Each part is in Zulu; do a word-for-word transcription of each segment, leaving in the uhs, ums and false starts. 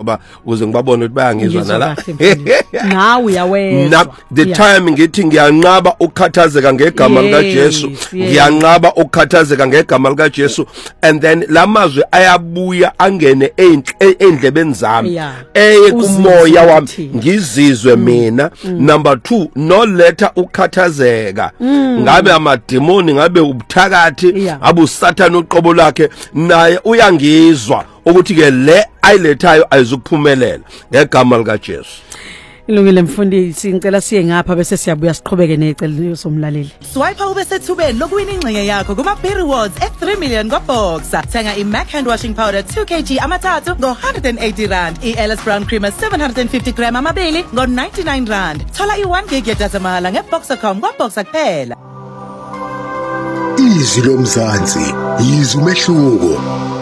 ngoba ukuze ngibabone ukuthi bayangizwa nala nawe uyawezwa the time ngithi ngiyanqaba ukukhathazeka ngegama lika Jesu ngiyanqaba ukukhathazeka ngegama lika Jesu and then lamazwi ayabuya angene endlebeni zami eye kumoya wami ngizizwe mina. Number two, no letter ukukhathazeka ngabe amademoni ngabe ubuthakathi abusathana uqobo lakhe naye uyangizwa ukuthi ke le ayilethayo ayizukuphumelela ngegama lika Jesu. Ilungile mfundisi ngicela siye ngapha bese siyabuya siqhubeke necelo somlaleli. Swipe ube sethubeni lokuwina ingcenye yakho kuma P rewards at three million ngoBox. Thenga iMac hand washing powder two kilograms amathathu ngo one hundred eighty rand, iEllis Brown creamer seven hundred fifty grams amabili ngo ninety-nine rand. Thola i1 gig yedatha mahala ngeBox dot com ngoBox kuphela. Izwi lomzansi, izwi umehluko.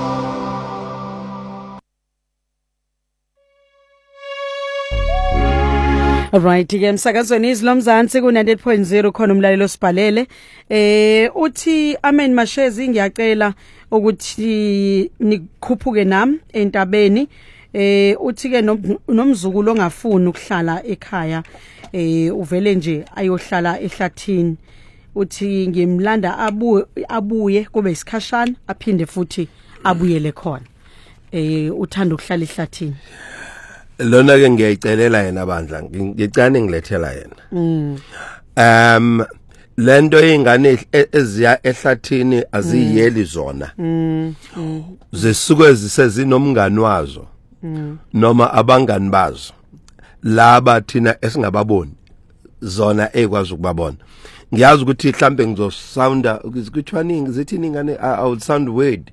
Alright ke emsakazweni izilomzansi ku ninety-eight point zero khona umlalelo sibhalele eh uthi Amen Mashezi ngiyacela ukuthi nikhuphuke nami entabeni eh uthi ke nomzukulu ongafuni ukuhlala ekhaya eh uvele nje ayohlala ehlathini uthi ngimlanda abuye abuye kube isikhashana aphinde futhi abuyele khona eh uthanda ukuhlala ehlathini. Lona ke ngiyayicelela yena bandla ngicane ngilethela yena mm um lento yengane eziya ehlathini aziyeli zona mm zisuke zisezinomngani wazo noma abangani bazo laba thina esingababoni zona ekwazi ukubabona. Ngiyazi ukuthi mhlambe ngizosounda ukuthiwani ngizithini ingane I would sound weird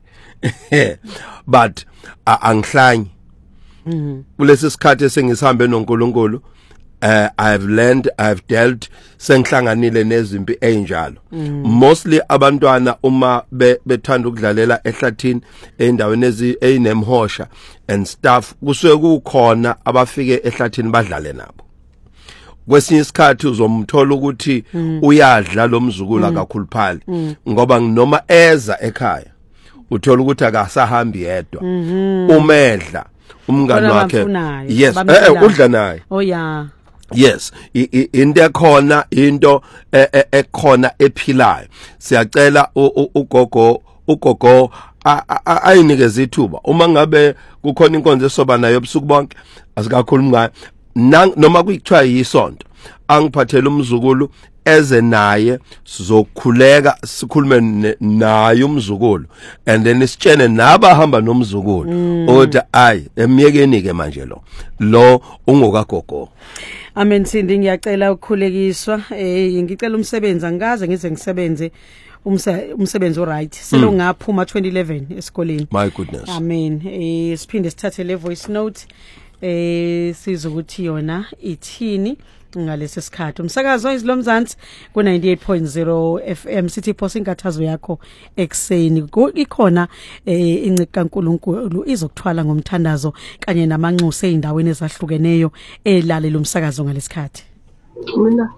but angihlanyi kulesi sikhathi esengisambe noNkulunkulu uh, I've learned I've dealt sengihlanganile nezimpi enjalo mostly abantwana uma bethanda ukudlalela ehlathini endaweni ezi ezinemhosha and stuff kusuke kukhona abafike ehlathini badlale nabo. Kwesinye isikhathi uzomthola ukuthi uyadla lo mzukulu akakhuluphali ngoba noma eza ekhaya uthola ukuthi akasahambi yedwa umedla umngani wakhe yes eh udla naye oh yeah yes into ekhona into ekhona ephilayo. Siyacela ugogo ugogo ayinikeze ithuba uma ngabe kukhona inkonzo esoba nayo ebusuku bonke asikakhulumi ngayo noma kuyithiwa yisonto angiphathele umzukulu eze naye sizokhuleka sikhulume naye umzukulu and then isitshene nabahamba nomzukulu ukuthi ayi emyekeni ke manje lo lo ungokagogo. Amen Sindi ngiyacela ukukhulekiswa eh ngicela umsebenzi angikaze ngize ngisebenze umsebenzi oright selo ngaphuma twenty eleven esikoleni. My goodness. Amen eh siphinde sithathe le voice note eh sizokuthi yona ithini ngalesi sikhathi umsakazo izilomzansi ku ninety-eight point zero F M sithi phosa inkathazo yakho ekseni ikhona eh incika kaNkulunkulu izokuthwala ngomthandazo kanye namanxuso eindaweni ezahlukeneyo elalela umsakazo ngalesikhathi. Mina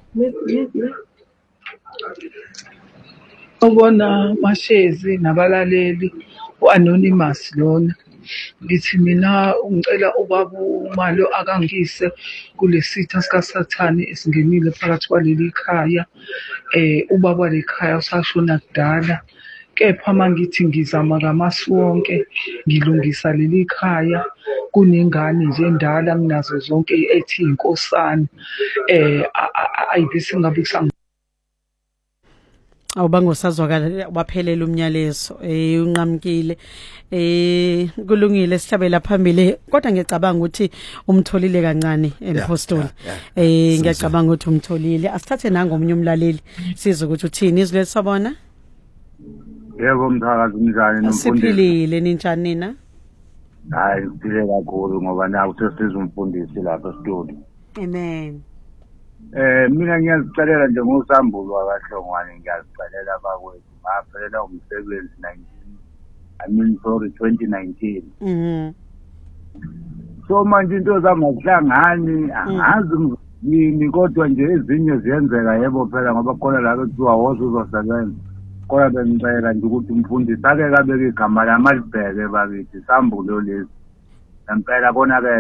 ubona Mashezi nabalaleli uanonymous lona ngithi mina ungicela ubaba umalo akangise kulesitha sika Sathani esingenile phakathi kwaleli khaya eh ubaba lekhaya usashona kudala kepha mangithi ngizama ngamasi wonke ngilungisa leli khaya kunengane nje endala minazo zonke ethi inkosana eh ayibisi ngabe kusang awubangosazwakala baphelela umnyalezo eh unqamkile eh kulungile sihlabela phambili kodwa ngiyacabanga ukuthi umtholile kancane empostoli eh ngiyacabanga ukuthi umtholile asithathe nangomunye umlaleli size ukuthi uthini izwi lesabona. Yebo mthakazi njani nomfundisi siphilile ninjani nina? Hayi siphile kakhulu ngoba nawe sesiza umfundisi lapha studio. Amen. Eh mina ngiyazicalela nje ngoSambulo akaHlongwane ngiyazicalela bakwethu ngaphelela umsebenzi nineteen I mean sorry twenty nineteen. Mhm. So manje into zamahlangani angazi ngini kodwa nje ezinye ziyenzeka yebo phela ngoba khona la kuthiwa woza uzosebenza kodwa bengicela nje ukuthi umfundisi ake kabeke igama lamalibheke bakithi Sambulo lezi ngempela bona ke